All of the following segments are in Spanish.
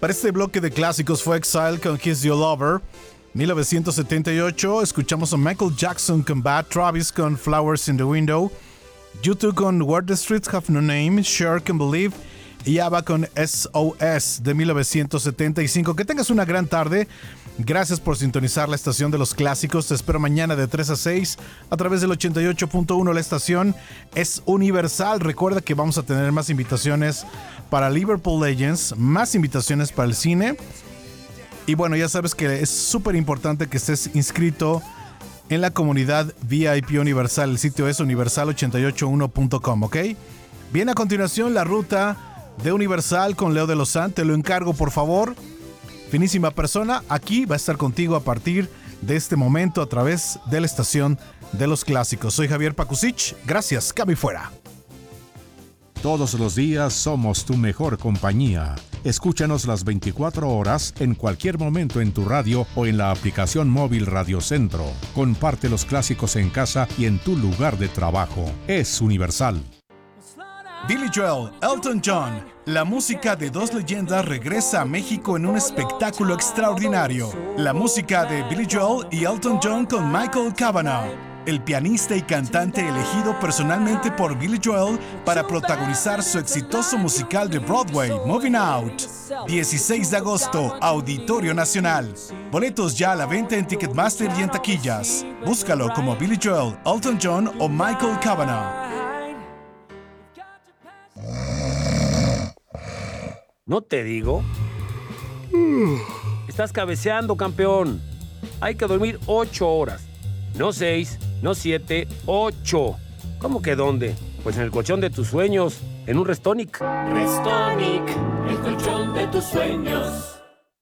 Para este bloque de clásicos fue Exile con Kiss Your Lover. 1978 escuchamos a Michael Jackson con Bad, Travis con Flowers in the Window, U2 con Where the Streets Have No Name, Cher con Believe y ABBA con SOS de 1975. Que tengas una gran tarde. Gracias por sintonizar la estación de los clásicos. Te espero mañana de 3 a 6 a través del 88.1. La estación es universal. Recuerda que vamos a tener más invitaciones para Liverpool Legends, más invitaciones para el cine. Y bueno, ya sabes que es súper importante que estés inscrito en la comunidad VIP Universal. El sitio es universal881.com, ¿ok? Bien, a continuación la ruta de Universal con Leo de Lozán. Te lo encargo, por favor. Finísima persona, aquí va a estar contigo a partir de este momento a través de la estación de los clásicos. Soy Javier Pakusich. Gracias, Cami fuera. Todos los días somos tu mejor compañía. Escúchanos las 24 horas en cualquier momento en tu radio o en la aplicación móvil Radio Centro. Comparte los clásicos en casa y en tu lugar de trabajo. Es Universal. Billy Joel, Elton John. La música de dos leyendas regresa a México en un espectáculo extraordinario. La música de Billy Joel y Elton John con Michael Cavanagh, el pianista y cantante elegido personalmente por Billy Joel para protagonizar su exitoso musical de Broadway, Moving Out. 16 de agosto, Auditorio Nacional. Boletos ya a la venta en Ticketmaster y en taquillas. Búscalo como Billy Joel, Elton John o Michael Cavanagh. ¿No te digo? Estás cabeceando, campeón. Hay que dormir 8 horas. No 6, no 7, 8. ¿Cómo que dónde? Pues en el colchón de tus sueños, en un Restonic. Restonic, el colchón de tus sueños.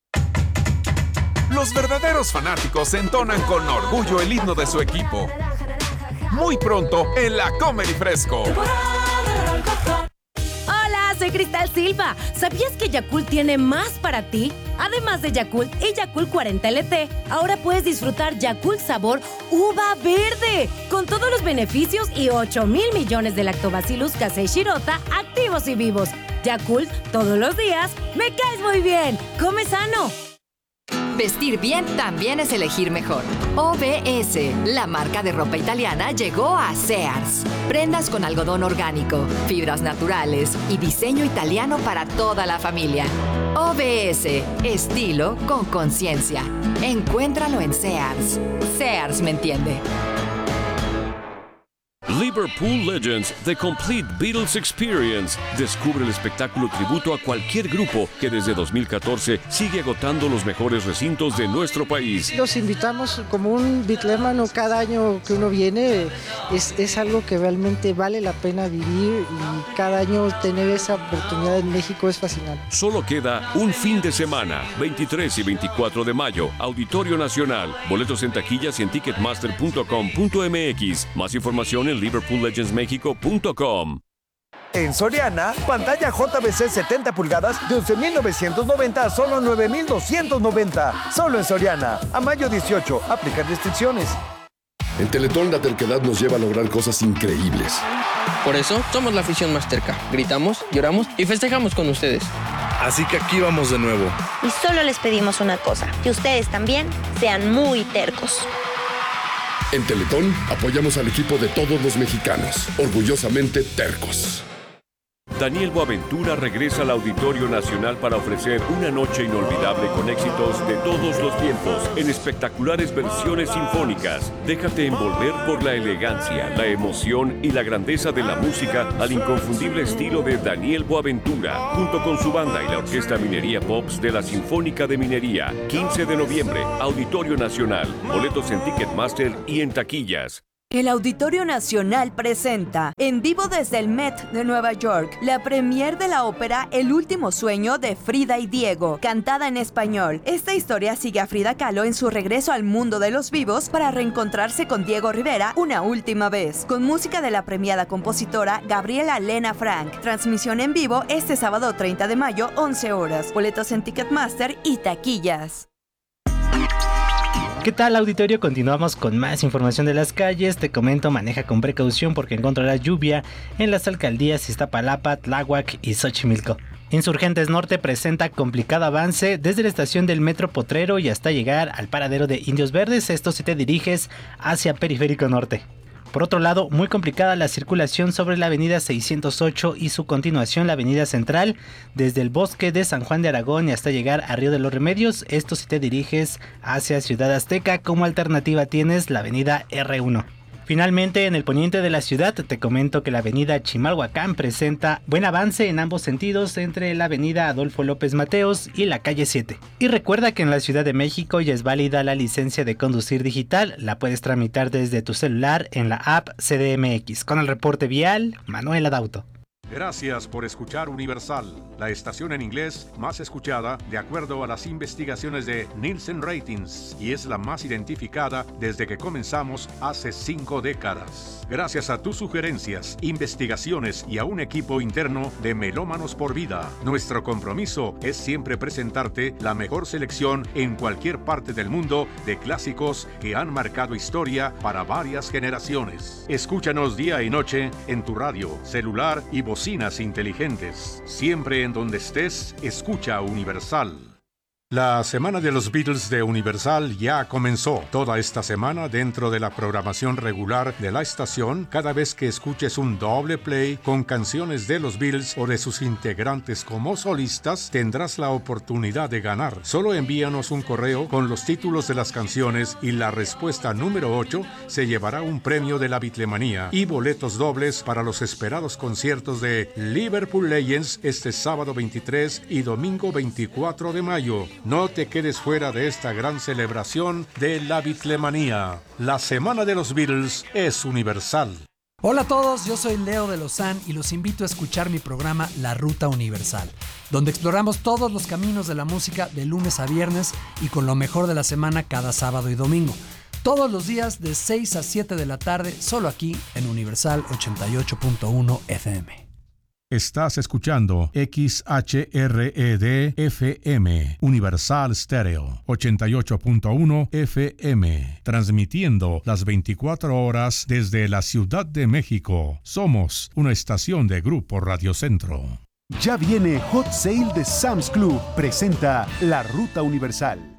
Los verdaderos fanáticos entonan con orgullo el himno de su equipo. Muy pronto en la Comedy Fresco. Soy Cristal Silva. ¿Sabías que Yakult tiene más para ti? Además de Yakult y Yakult 40 LT, ahora puedes disfrutar Yakult sabor uva verde, con todos los beneficios y 8,000 millones de lactobacillus casei shirota activos y vivos. Yakult, todos los días, me caes muy bien. Come sano. Vestir bien también es elegir mejor. OVS, la marca de ropa italiana, llegó a Sears. Prendas con algodón orgánico, fibras naturales y diseño italiano para toda la familia. OVS, estilo con conciencia. Encuéntralo en Sears. Sears me entiende. Liverpool Legends, The Complete Beatles Experience. Descubre el espectáculo tributo a cualquier grupo que desde 2014 sigue agotando los mejores recintos de nuestro país. Los invitamos como un bitlémano cada año que uno viene. Es algo que realmente vale la pena vivir y cada año tener esa oportunidad en México es fascinante. Solo queda un fin de semana, 23 y 24 de mayo, Auditorio Nacional. Boletos en taquillas y en ticketmaster.com.mx. Más información en liverpoollegendsmexico.com. En Soriana, pantalla JVC 70 pulgadas de 11,990 a solo 9,290. Solo en Soriana. A mayo 18. Aplicar restricciones. En Teletón la terquedad nos lleva a lograr cosas increíbles. Por eso somos la afición más terca. Gritamos, lloramos y festejamos con ustedes. Así que aquí vamos de nuevo. Y solo les pedimos una cosa, que ustedes también sean muy tercos. En Teletón apoyamos al equipo de todos los mexicanos, orgullosamente tercos. Daniel Boaventura regresa al Auditorio Nacional para ofrecer una noche inolvidable con éxitos de todos los tiempos en espectaculares versiones sinfónicas. Déjate envolver por la elegancia, la emoción y la grandeza de la música al inconfundible estilo de Daniel Boaventura, junto con su banda y la Orquesta Minería Pops de la Sinfónica de Minería. 15 de noviembre, Auditorio Nacional. Boletos en Ticketmaster y en taquillas. El Auditorio Nacional presenta, en vivo desde el Met de Nueva York, la premier de la ópera El último sueño de Frida y Diego, cantada en español. Esta historia sigue a Frida Kahlo en su regreso al mundo de los vivos para reencontrarse con Diego Rivera una última vez, con música de la premiada compositora Gabriela Lena Frank. Transmisión en vivo este sábado 30 de mayo, 11 horas. Boletos en Ticketmaster y taquillas. ¿Qué tal, auditorio? Continuamos con más información de las calles. Te comento, maneja con precaución porque encontrarás lluvia en las alcaldías Iztapalapa, Tláhuac y Xochimilco. Insurgentes Norte presenta complicado avance desde la estación del Metro Potrero y hasta llegar al paradero de Indios Verdes, esto si te diriges hacia Periférico Norte. Por otro lado, muy complicada la circulación sobre la avenida 608 y su continuación la avenida Central, desde el Bosque de San Juan de Aragón y hasta llegar a Río de los Remedios, esto si te diriges hacia Ciudad Azteca. Como alternativa tienes la avenida R1. Finalmente, en el poniente de la ciudad, te comento que la avenida Chimalhuacán presenta buen avance en ambos sentidos entre la avenida Adolfo López Mateos y la calle 7. Y recuerda que en la Ciudad de México ya es válida la licencia de conducir digital, la puedes tramitar desde tu celular en la app CDMX. Con el reporte vial, Manuel Adauto. Gracias por escuchar Universal, la estación en inglés más escuchada de acuerdo a las investigaciones de Nielsen Ratings y es la más identificada desde que comenzamos hace 5 décadas. Gracias a tus sugerencias, investigaciones y a un equipo interno de Melómanos por Vida, nuestro compromiso es siempre presentarte la mejor selección en cualquier parte del mundo de clásicos que han marcado historia para varias generaciones. Escúchanos día y noche en tu radio, celular y bocinas inteligentes. Siempre en donde estés, escucha Universal. La semana de los Beatles de Universal ya comenzó. Toda esta semana, dentro de la programación regular de la estación, cada vez que escuches un doble play con canciones de los Beatles o de sus integrantes como solistas, tendrás la oportunidad de ganar. Solo envíanos un correo con los títulos de las canciones y la respuesta número 8 se llevará un premio de la Beatlemanía y boletos dobles para los esperados conciertos de Liverpool Legends este sábado 23 y domingo 24 de mayo. No te quedes fuera de esta gran celebración de la Beatlemanía. La semana de los Beatles es universal. Hola a todos, yo soy Leo de Lozán y los invito a escuchar mi programa La Ruta Universal, donde exploramos todos los caminos de la música de lunes a viernes y con lo mejor de la semana cada sábado y domingo. Todos los días de 6 a 7 de la tarde, solo aquí en Universal 88.1 FM. Estás escuchando XHRED FM, Universal Stereo, 88.1 FM, transmitiendo las 24 horas desde la Ciudad de México. Somos una estación de Grupo Radio Centro. Ya viene Hot Sale de Sam's Club. Presenta La Ruta Universal.